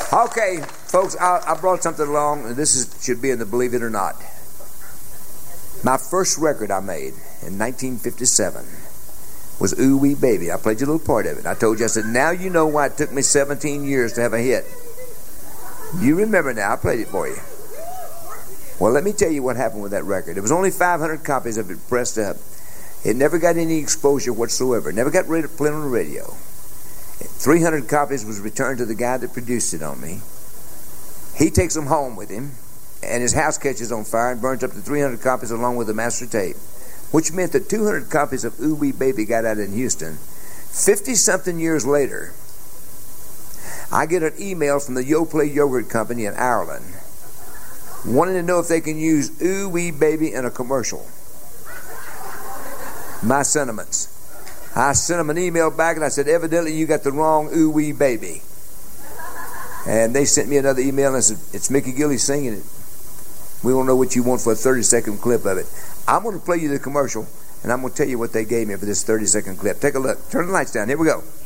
Okay, folks, I brought something along, and should be in the Believe It or Not. My first record I made in 1957 was Ooh Wee Baby. I played you a little part of it. I told you, I said, now you know why it took me 17 years to have a hit. You remember now, I played it for you. Well, let me tell you what happened with that record. There was only 500 copies of it pressed up. It never got any exposure whatsoever. Never got played on the radio. 300 copies was returned to the guy that produced it on me. He takes them home with him, and his house catches on fire and burns up the 300 copies along with the master tape, which meant that 200 copies of Ooh Wee Baby got out in Houston. 50-something years later, I get an email from the Yoplait Yogurt Company in Ireland wanting to know if they can use Ooh Wee Baby in a commercial. My sentiments. I sent them an email back and I said, evidently you got the wrong Ooh Wee Baby. And they sent me another email and I said, it's Mickey Gilley singing it. We don't know what you want for a 30-second clip of it. I'm going to play you the commercial and I'm going to tell you what they gave me for this 30-second clip. Take a look. Turn the lights down. Here we go.